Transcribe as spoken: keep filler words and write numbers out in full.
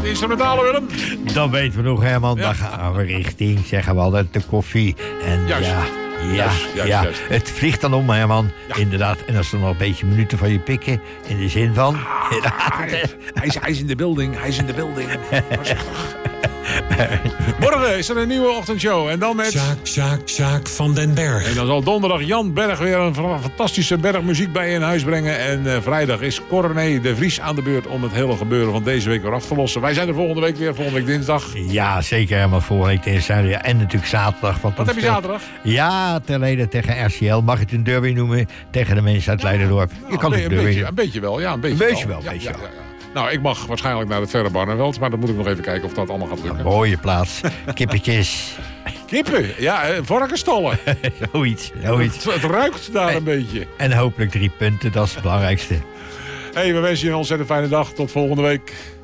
De instrumentale, Willem? Dan weten we nog, Herman. Ja. Dan gaan we richting, zeggen we altijd, de koffie. En Juist. ja... Ja, Juist, juist, ja. juist. Het vliegt dan om, Herman. Ja. Inderdaad. En als er nog een beetje minuten van je pikken. In de zin van... Hij, hij, is, hij is in de building, hij is in de building. Voorzichtig. Morgen is er een nieuwe ochtendshow. En dan met... Sjaak, Sjaak, Sjaak van den Berg. En dan zal donderdag Jan Berg weer een fantastische bergmuziek bij je in huis brengen. En uh, vrijdag is Corné de Vries aan de beurt om het hele gebeuren van deze week weer af te lossen. Wij zijn er volgende week weer, volgende week dinsdag. Ja, zeker, Herman. Vorige week dinsdag. Ja, en natuurlijk zaterdag. Want Wat heb je zaterdag? Ja, ter leden tegen R C L. Mag je het een derby noemen? Tegen de mensen uit Leiderdorp. Je Nou, kan een, het be- een een, derby beetje, een beetje wel, ja. Een beetje, Een beetje wel, Ja, beetje ja, wel. ja, ja. Nou, ik mag waarschijnlijk naar het verre Barneveld, maar dat moet ik nog even kijken of dat allemaal gaat lukken. Een mooie plaats. Kippetjes. Kippen, ja, eh, varkenstallen. zoiets, zoiets. Het, het ruikt daar een beetje. En hopelijk drie punten, dat is het belangrijkste. Hey, we wensen je een ontzettend fijne dag. Tot volgende week.